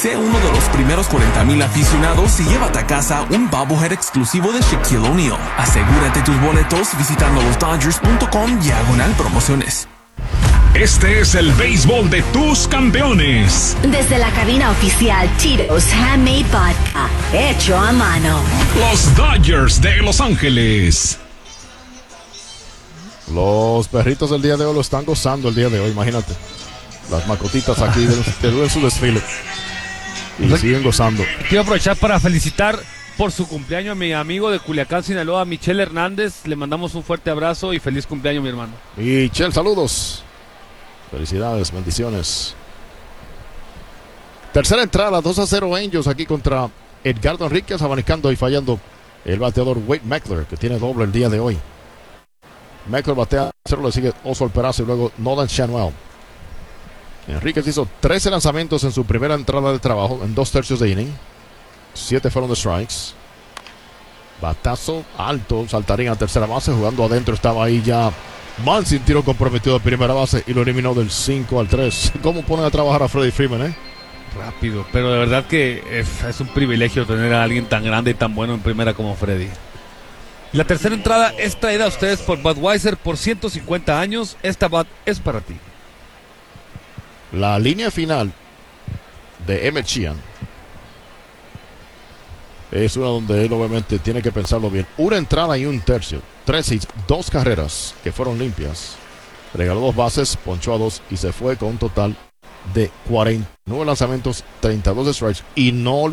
Sé uno de los primeros 40,000 aficionados y llévate a casa un bobblehead exclusivo de Shaquille O'Neal. Asegúrate tus boletos visitando losdodgers.com/promociones. Este es el béisbol de tus campeones. Desde la cabina oficial Tito's Handmade Vodka, hecho a mano. Los Dodgers de Los Ángeles. Los perritos del día de hoy lo están gozando el día de hoy, imagínate. Las mascotitas aquí de su desfile. Y siguen gozando. Quiero aprovechar para felicitar por su cumpleaños a mi amigo de Culiacán, Sinaloa, Michel Hernández. Le mandamos un fuerte abrazo y feliz cumpleaños, mi hermano. Michel, saludos. Felicidades, bendiciones. Tercera entrada, 2-0 Angels aquí contra Edgardo Enríquez, abanicando y fallando el bateador Wade Meckler, que tiene doble el día de hoy. Meckler batea, le sigue Oswald Peraza y luego Nolan Schanuel. Enríquez hizo 13 lanzamientos en su primera entrada de trabajo en 2/3 de inning. 7 fueron de strikes. Batazo alto, saltarín a tercera base. Jugando adentro estaba ahí ya Mansi, tiro comprometido de primera base y lo eliminó del 5-3. ¿Cómo ponen a trabajar a Freddie Freeman, Rápido, pero de verdad que es un privilegio tener a alguien tan grande y tan bueno en primera como Freddy. La tercera entrada es traída a ustedes por Budweiser por 150 años. Esta Bud es para ti. La línea final de Emmett Sheehan es una donde él obviamente tiene que pensarlo bien. Una entrada y un tercio, 3 hits, 2 carreras que fueron limpias. Regaló 2 bases, ponchó a 2 y se fue con un total de 49 lanzamientos, 32 strikes y no